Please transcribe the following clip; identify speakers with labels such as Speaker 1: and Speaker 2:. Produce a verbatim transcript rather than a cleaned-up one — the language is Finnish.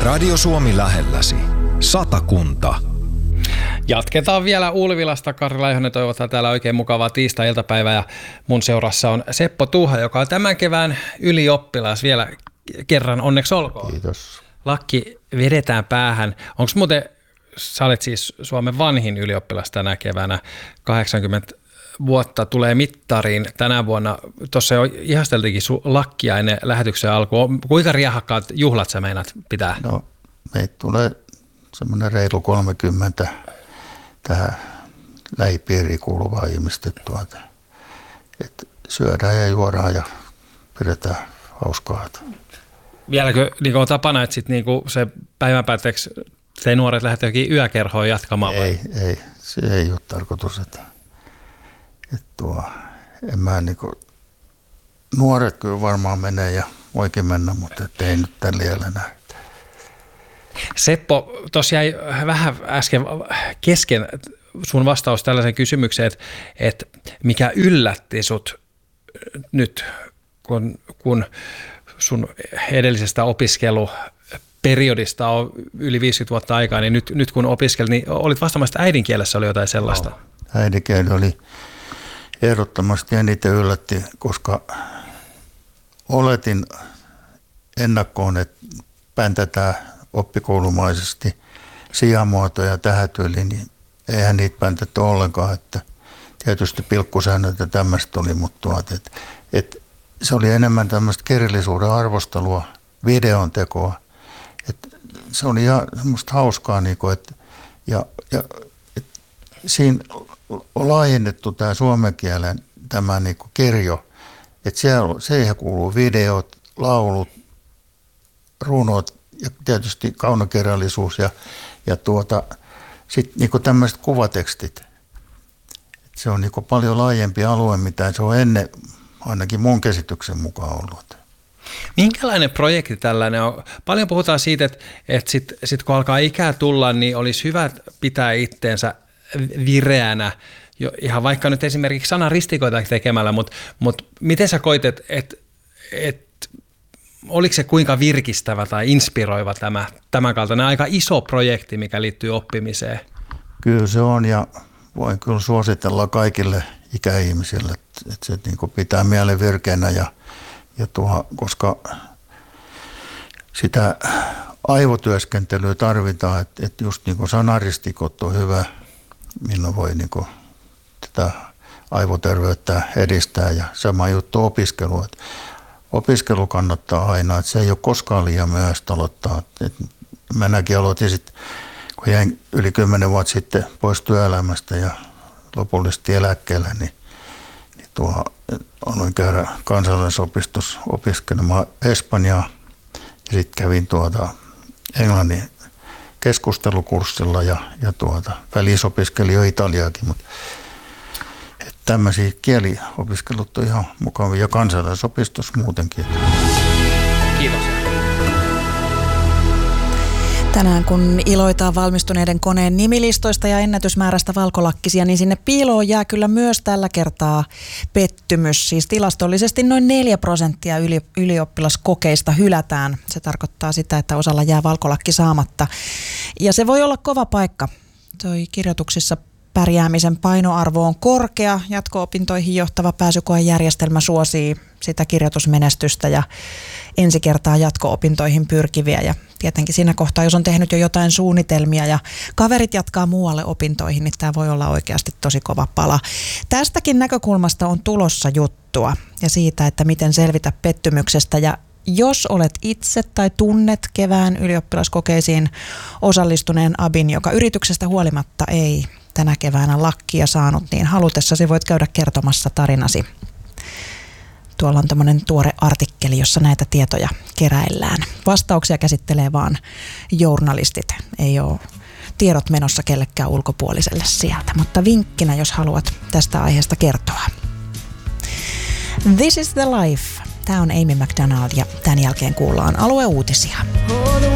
Speaker 1: Radio Suomi lähelläsi. Satakunta.
Speaker 2: Jatketaan vielä Ulvilasta. Karri Laihonen toivottaa täällä oikein mukavaa tiistai-iltapäivää ja mun seurassa on Seppo Tuuha, joka on tämän kevään ylioppilas. Vielä kerran onneksi olkoon.
Speaker 3: Kiitos.
Speaker 2: Lakki vedetään päähän. Onko muuten, sä olet siis Suomen vanhin ylioppilas tänä keväänä, kahdeksankymmentä vuotta tulee mittariin tänä vuonna. Tuossa jo ihasteltiinkin sun lakkia ennen lähetyksen alkua. Kuinka riehakkaat juhlat sä meinaat pitää?
Speaker 3: No, meitä tulee semmoinen reilu kolmekymmentä tähän lähipiiriin kuuluvaa ihmistä. Tuota. Et syödään ja juodaan ja pidetään hauskaa.
Speaker 2: Vieläkö niin on tapana, että sit niin se päivän päätteeksi te nuoret lähdette jokin yökerhoon jatkamaan?
Speaker 3: Ei, vai? ei, se ei ole tarkoitus. Että, että tuo, en mä niin kuin, nuoret kyllä varmaan menee ja voikin mennä, mutta ei nyt tällä jäljellä näy.
Speaker 2: Seppo, tuossa jäi vähän äsken kesken sun vastaus tällaiseen kysymykseen, että, että mikä yllätti sut nyt, kun, kun sun edellisestä opiskeluperiodista on yli viisikymmentä vuotta aikaa, niin nyt, nyt kun opiskelit, niin olit vastaamassa, että äidinkielessä oli jotain sellaista.
Speaker 3: No, äidinkieli oli ehdottomasti eniten yllätti, koska oletin ennakkoon, että päntätään oppikoulumaisesti sijamuotoja tähän tyyliin, niin eihän niitä päntetty ollenkaan, että tietysti pilkkusäännöt ja tämmöistä oli, mutta että, että se oli enemmän tämmöistä kirjallisuuden arvostelua, videon tekoa, että se oli ihan semmoista hauskaa, niin kuin, että, ja, ja että siinä on laajennettu tämä suomen kielen tämä niin kuin kirjo, että siellä, siihen kuuluu videot, laulut, runot ja tietysti kaunokirjallisuus ja, ja tuota, sitten niinku tämmöiset kuvatekstit. Et se on niinku paljon laajempi alue, mitä se on ennen, ainakin mun käsityksen mukaan ollut.
Speaker 2: Minkälainen projekti tällainen on? Paljon puhutaan siitä, että, että sitten sit kun alkaa ikää tulla, niin olisi hyvä pitää itteensä vireänä, jo, ihan vaikka nyt esimerkiksi sanaristikoita tekemällä, mutta, mutta miten sä koit, että, että, että oliko se kuinka virkistävä tai inspiroiva tämä tämän kaltainen aika iso projekti, mikä liittyy oppimiseen?
Speaker 3: Kyllä se on, ja voin kyllä suositella kaikille ikäihmisille, että se niin kuin pitää mielen virkeänä, ja, ja tuo, koska sitä aivotyöskentelyä tarvitaan, että, että just niin kuin sanaristikot on hyvä, milloin voi niin kuin tätä aivoterveyttä edistää, ja sama juttu opiskelu, että opiskelu kannattaa aina, että se ei ole koskaan liian myöhäistä aloittaa. Minäkin aloitin sitten, kun jäin yli kymmenen vuotta sitten pois työelämästä ja lopullisesti eläkkeelle, niin, niin tuo, aloin käydä kansalaisopistossa opiskelemaan Espanjaa ja sitten kävin tuota englannin keskustelukurssilla ja, ja tuota, välisopiskelin jo italiaakin, mutta tämmöisiä kieliopiskelut on ihan mukavia ja kansalaisopistossa muutenkin.
Speaker 2: Kiitos.
Speaker 4: Tänään kun iloitaan valmistuneiden koneen nimilistoista ja ennätysmäärästä valkolakkisia, niin sinne piiloon jää kyllä myös tällä kertaa pettymys. Siis tilastollisesti noin neljä prosenttia yli, ylioppilaskokeista hylätään. Se tarkoittaa sitä, että osalla jää valkolakki saamatta. Ja se voi olla kova paikka. Toi kirjoituksissa pärjäämisen painoarvo on korkea, jatko-opintoihin johtava pääsykoejärjestelmä suosii sitä kirjoitusmenestystä ja ensi kertaa jatko-opintoihin pyrkiviä. Ja tietenkin siinä kohtaa, jos on tehnyt jo jotain suunnitelmia ja kaverit jatkaa muualle opintoihin, niin tämä voi olla oikeasti tosi kova pala. Tästäkin näkökulmasta on tulossa juttua ja siitä, että miten selvitä pettymyksestä. Ja jos olet itse tai tunnet kevään ylioppilaskokeisiin osallistuneen abin, joka yrityksestä huolimatta ei tänä keväänä lakkia saanut, niin halutessasi voit käydä kertomassa tarinasi. Tuolla on tämmöinen tuore artikkeli, jossa näitä tietoja keräillään. Vastauksia käsittelee vaan journalistit. Ei ole tiedot menossa kellekään ulkopuoliselle sieltä, mutta vinkkinä, jos haluat tästä aiheesta kertoa. This is the life. Tämä on Amy McDonald ja tämän jälkeen kuullaan alueuutisia.